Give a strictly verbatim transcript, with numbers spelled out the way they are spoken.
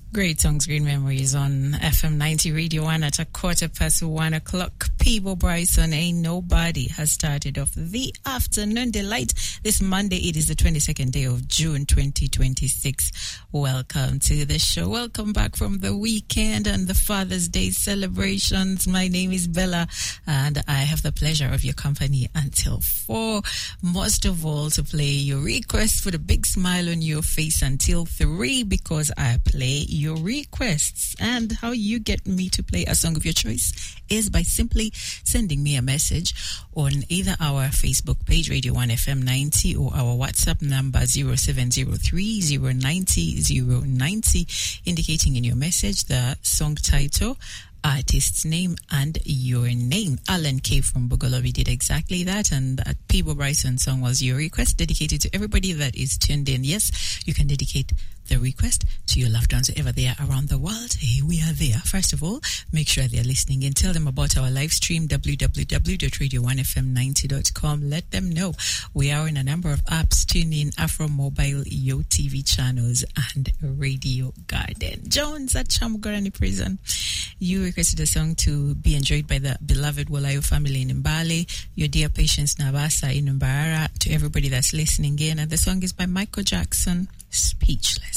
Great songs, great memories on F M ninety Radio one at a quarter past one o'clock. Peebo Bryson, Ain't Nobody, has started off the afternoon delight. This Monday, it is the twenty-second day of June, twenty twenty-six. Welcome to the show. Welcome back from the weekend and the Father's Day celebrations. My name is Bella, and I have the pleasure of your company until four. Most of all, to play your request for the big smile on your face until three, because I play your requests. And how you get me to play a song of your choice is by simply sending me a message on either our Facebook page, Radio one F M ninety, or our WhatsApp number zero seven zero three zero nine zero zero nine zero, indicating in your message the song title, artist's name, and your name. Alan K from Bugolobi did exactly that, and that Peebo Bryson song was your request, dedicated to everybody that is tuned in. Yes, you can dedicate the request to your loved ones wherever they are around the world. Hey, we are there. First of all, make sure they're listening and tell them about our live stream, w w w dot radio one f m ninety dot com. Let them know we are in a number of apps. Tune in, Afro Mobile, Yo T V channels, and Radio Garden. Jones at Chamugorani Prison, you requested a song to be enjoyed by the beloved Walayo family in Mbale, your dear Patience Nabasa in Mbarara, to everybody that's listening in. And the song is by Michael Jackson, Speechless.